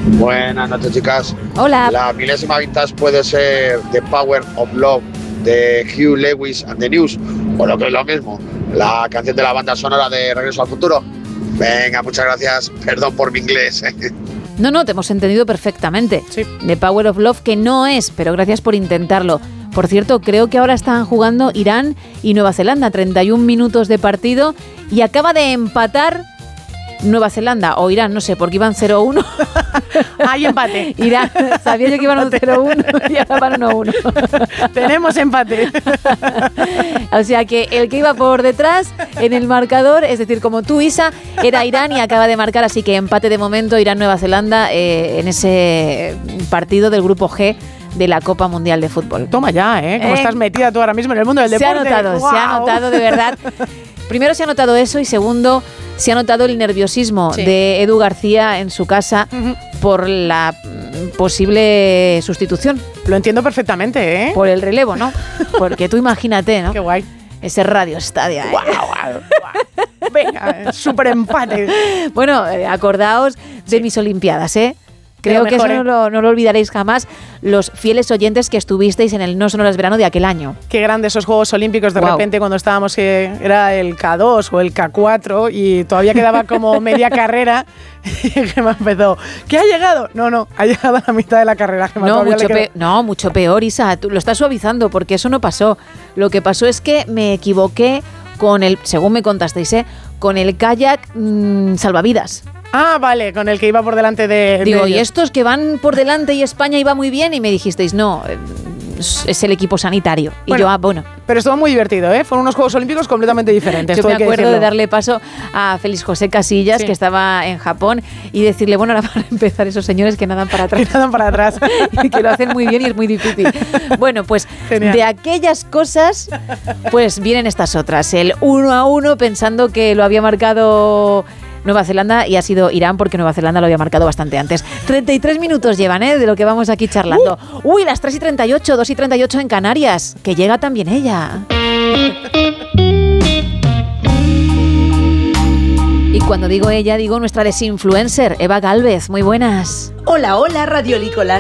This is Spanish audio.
Buenas noches, chicas. Hola. La milésima vintage puede ser The Power of Love de Hugh Lewis and the News, o lo que es lo mismo, la canción de la banda sonora de Regreso al Futuro. Venga, muchas gracias. Perdón por mi inglés. No, te hemos entendido perfectamente. Sí. The Power of Love, que no es, pero gracias por intentarlo. Por cierto, creo que ahora están jugando Irán y Nueva Zelanda, 31 minutos de partido, y acaba de empatar Nueva Zelanda o Irán, no sé, porque iban 0-1. Hay empate. Irán, sabía yo que iban 0-1 y ahora van 1-1. Tenemos empate. O sea que el que iba por detrás en el marcador, es decir, como tú, Isa, era Irán y acaba de marcar, así que empate de momento Irán-Nueva Zelanda en ese partido del grupo G de la Copa Mundial de Fútbol. Toma ya, ¿Cómo estás metida tú ahora mismo en el mundo del deporte? Se ha notado de verdad. Primero se ha notado eso y segundo se ha notado el nerviosismo de Edu García en su casa por la posible sustitución. Lo entiendo perfectamente, Por el relevo, ¿no? Porque tú imagínate, ¿no? Qué guay. Ese Radio Estadio. Guau. Venga, súper empate. Bueno, acordaos de mis Olimpiadas, Creo que mejor, eso no lo olvidaréis jamás, los fieles oyentes que estuvisteis en el No Sonoras Verano de aquel año. Qué grandes esos Juegos Olímpicos de repente cuando estábamos, que era el K2 o el K4 y todavía quedaba como media carrera y Gemma empezó, ¿qué ha llegado? No, ha llegado a la mitad de la carrera, Gemma. Mucho peor, Isa, tú lo estás suavizando porque eso no pasó. Lo que pasó es que me equivoqué con el, según me contasteis, con el kayak salvavidas. Ah, vale, con el que iba por delante de... Digo, ¿y estos que van por delante y España iba muy bien? Y me dijisteis, no, es el equipo sanitario. Y bueno, yo, bueno. Pero estuvo muy divertido, Fueron unos Juegos Olímpicos completamente diferentes. Yo me acuerdo de darle paso a Félix José Casillas, que estaba en Japón, y decirle, bueno, ahora para empezar esos señores que nadan para atrás. Que nadan para atrás. Y que lo hacen muy bien y es muy difícil. Bueno, pues genial. De aquellas cosas, pues vienen estas otras. El 1-1 pensando que lo había marcado Nueva Zelanda y ha sido Irán porque Nueva Zelanda lo había marcado bastante antes. 33 minutos llevan, de lo que vamos aquí charlando. Uy, las 3:38, 2:38 en Canarias, que llega también ella. Y cuando digo ella, digo nuestra desinfluencer, Eva Gálvez. Muy buenas. Hola, radiolícolas.